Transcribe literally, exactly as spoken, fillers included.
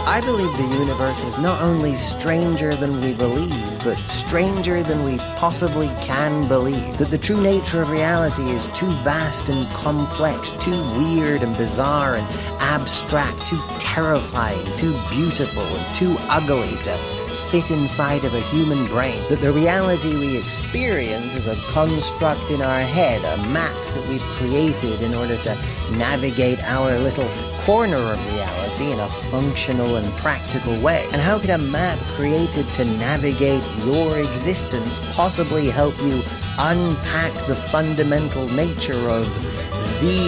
I believe the universe is not only stranger than we believe, but stranger than we possibly can believe. That the true nature of reality is too vast and complex, too weird and bizarre and abstract, too terrifying, too beautiful and too ugly to fit inside of a human brain. That the reality we experience is a construct in our head, a map that we've created in order to navigate our little corner of reality in a functional and practical way. And how could a map created to navigate your existence possibly help you unpack the fundamental nature of the